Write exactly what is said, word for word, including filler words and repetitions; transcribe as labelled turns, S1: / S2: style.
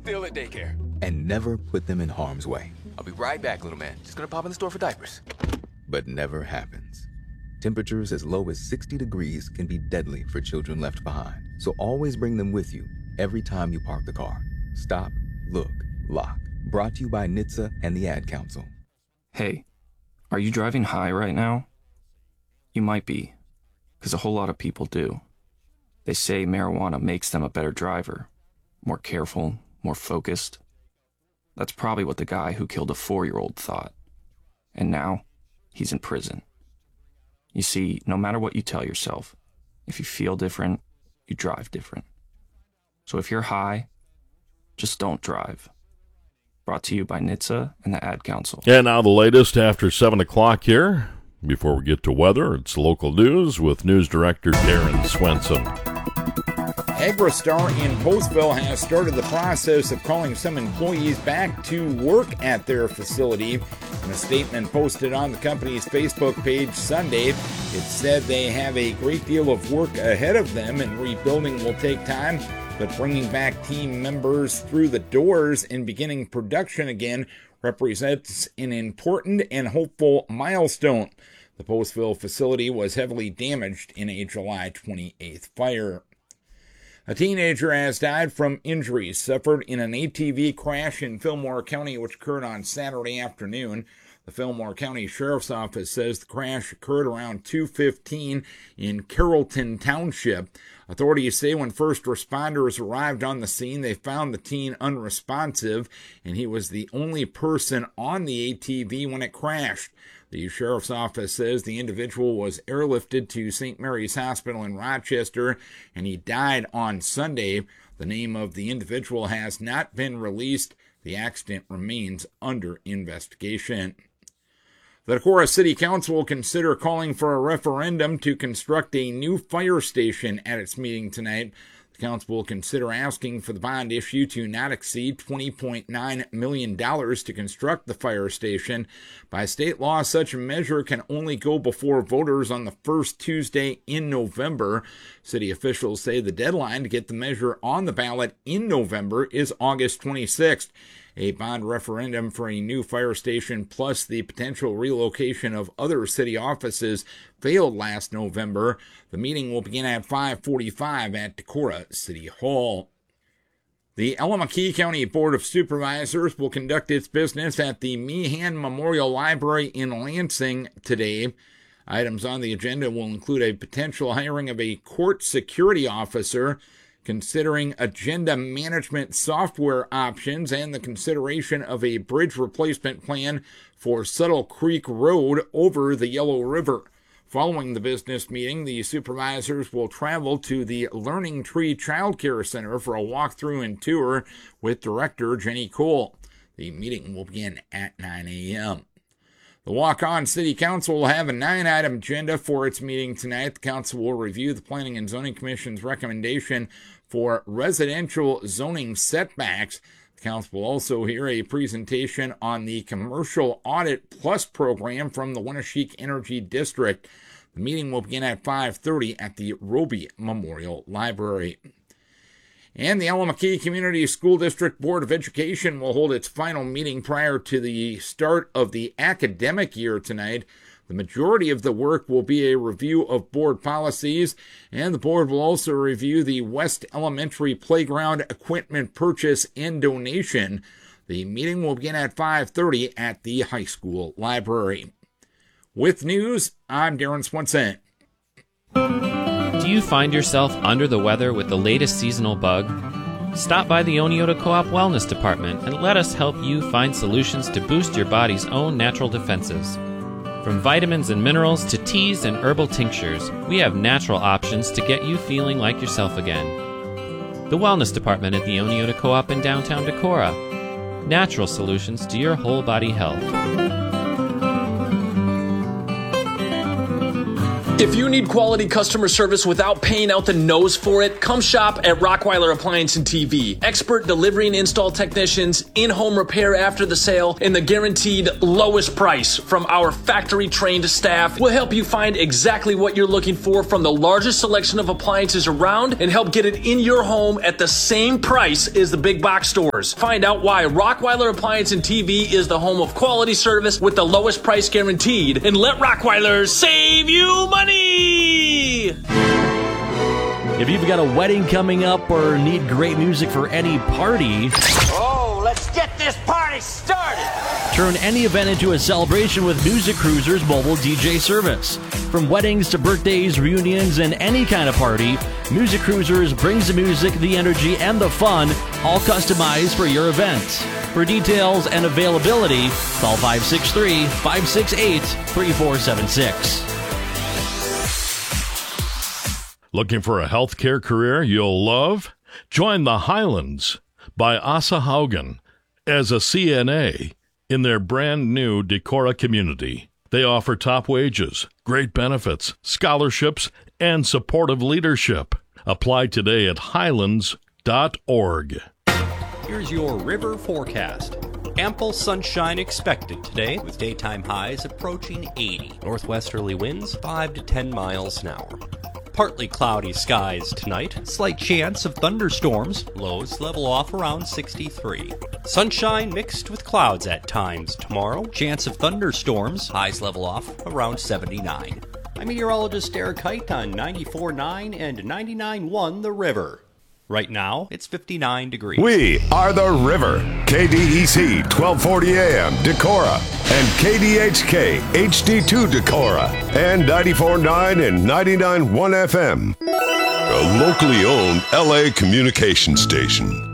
S1: Still at daycare.
S2: And never put them in harm's way.
S1: I'll be right back, little man. Just gonna pop in the store for diapers.
S2: But never happens. Temperatures as low as sixty degrees can be deadly for children left behind. So always bring them with you every time you park the car. Stop, look, lock. Brought to you by N H T S A and the Ad Council.
S3: Hey, are you driving high right now? You might be, because a whole lot of people do. They say marijuana makes them a better driver, more careful, more focused. That's probably what the guy who killed a four-year-old thought. And now, he's in prison. You see, no matter what you tell yourself, if you feel different, you drive different. So if you're high, just don't drive. Brought to you by N H T S A and the Ad Council.
S4: And now the latest after seven o'clock here. Before we get to weather, it's local news with News Director Darren Swenson.
S5: Agristar in Postville has started the process of calling some employees back to work at their facility. In a statement posted on the company's Facebook page Sunday, it said they have a great deal of work ahead of them and rebuilding will take time, but bringing back team members through the doors and beginning production again represents an important and hopeful milestone. The Postville facility was heavily damaged in a July twenty-eighth fire. A teenager has died from injuries suffered in an A T V crash in Fillmore County, which occurred on Saturday afternoon. The Fillmore County Sheriff's Office says the crash occurred around two fifteen in Carrollton Township. Authorities say when first responders arrived on the scene, they found the teen unresponsive, and he was the only person on the A T V when it crashed. The Sheriff's Office says the individual was airlifted to Saint Mary's Hospital in Rochester, and he died on Sunday. The name of the individual has not been released. The accident remains under investigation. The Decorah City Council will consider calling for a referendum to construct a new fire station at its meeting tonight. The council will consider asking for the bond issue to not exceed twenty point nine million dollars to construct the fire station. By state law, such a measure can only go before voters on the first Tuesday in November. City officials say the deadline to get the measure on the ballot in November is August twenty-sixth. A bond referendum for a new fire station plus the potential relocation of other city offices failed last November. The meeting will begin at five forty-five at Decorah City Hall. The Allamakee County Board of Supervisors will conduct its business at the Meehan Memorial Library in Lansing today. Items on the agenda will include a potential hiring of a court security officer, considering agenda management software options, and the consideration of a bridge replacement plan for Subtle Creek Road over the Yellow River. Following the business meeting, the supervisors will travel to the Learning Tree Child Care Center for a walkthrough and tour with Director Jenny Cole. The meeting will begin at nine a.m. The Walk-On City Council will have a nine-item agenda for its meeting tonight. The council will review the Planning and Zoning Commission's recommendation for residential zoning setbacks. The council will also hear a presentation on the Commercial Audit Plus program from the Winneshiek Energy District. The meeting will begin at five thirty at the Roby Memorial Library. And the Allamakee Community School District Board of Education will hold its final meeting prior to the start of the academic year tonight. The majority of the work will be a review of board policies, and the board will also review the West Elementary Playground equipment purchase and donation. The meeting will begin at five thirty at the high school library. With news, I'm Darren Swenson.
S6: Do you find yourself under the weather with the latest seasonal bug? Stop by the Oneota Co-op Wellness Department and let us help you find solutions to boost your body's own natural defenses. From vitamins and minerals to teas and herbal tinctures, we have natural options to get you feeling like yourself again. The Wellness Department at the Oneota Co-op in downtown Decorah. Natural solutions to your whole body health.
S7: If you need quality customer service without paying out the nose for it, come shop at Rockweiler Appliance and T V. Expert delivery and install technicians, in-home repair after the sale, and the guaranteed lowest price from our factory-trained staff will help you find exactly what you're looking for from the largest selection of appliances around and help get it in your home at the same price as the big box stores. Find out why Rockweiler Appliance and T V is the home of quality service with the lowest price guaranteed, and let Rockweiler save you money!
S8: If you've got a wedding coming up or need great music for any party,
S9: oh, let's get this party started!
S8: Turn any event into a celebration with Music Cruiser's mobile D J service. From weddings to birthdays, reunions, and any kind of party, Music Cruisers brings the music, the energy, and the fun, all customized for your event. For details and availability, call five six three, five six eight, three four seven six.
S4: Looking for a healthcare career you'll love? Join the Highlands by Asa Haugen as a C N A in their brand new Decorah community. They offer top wages, great benefits, scholarships, and supportive leadership. Apply today at highlands dot org.
S10: Here's your river forecast. Ample sunshine expected today with daytime highs approaching eighty. Northwesterly winds five to ten miles an hour. Partly cloudy skies tonight. Slight chance of thunderstorms. Lows level off around sixty-three. Sunshine mixed with clouds at times tomorrow. Chance of thunderstorms. Highs level off around seventy-nine. I'm meteorologist Eric Height on ninety-four point nine and ninety-nine point one The River. Right now, it's fifty-nine degrees.
S11: We are The River. K D E C twelve forty A M Decorah and K D H K H D two Decorah and ninety-four point nine and ninety-nine point one F M. A locally owned L A communication station.